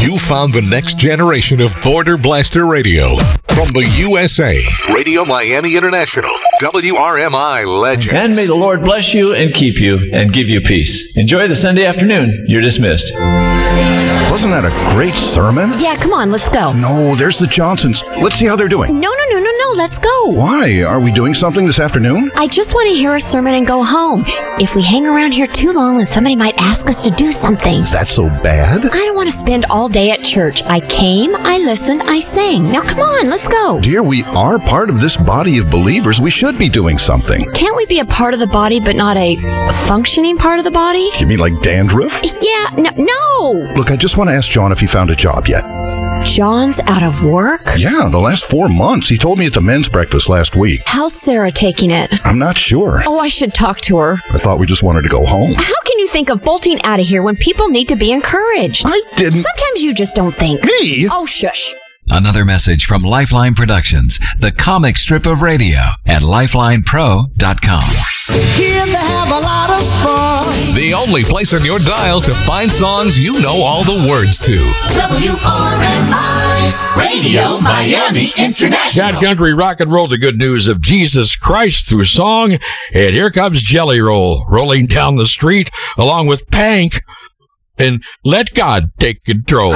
You found the next generation of Border Blaster Radio. From the USA, Radio Miami International, WRMI Legends. And may the Lord bless you and keep you and give you peace. Enjoy the Sunday afternoon. You're dismissed. Wasn't that a great sermon? Yeah, come on, let's go. No, there's the Johnsons. Let's see how they're doing. No, let's go. Why? Are we doing something this afternoon? I just want to hear a sermon and go home. If we hang around here too long, then somebody might ask us to do something. Is that so bad? I don't want to spend all day at church. I came, I listened, I sang. Now come on, let's go. Dear, we are part of this body of believers. We should be doing something. Can't we be a part of the body, but not a functioning part of the body? You mean like dandruff? Yeah, no. Look, I just want to ask John if he found a job yet. John's out of work? Yeah, the last 4 months. He told me at the men's breakfast last week. How's Sarah taking it? I'm not sure. Oh, I should talk to her. I thought we just wanted to go home. How can you think of bolting out of here when people need to be encouraged? I didn't. Sometimes you just don't think. Me? Oh, shush. Another message from Lifeline Productions, the comic strip of radio at lifelinepro.com. Here they have a lot of fun. The only place on your dial to find songs you know all the words to. WRMI Radio Miami International. God Country Rock and Roll, the good news of Jesus Christ through song. And here comes Jelly Roll rolling down the street along with Pank and Let God Take Control.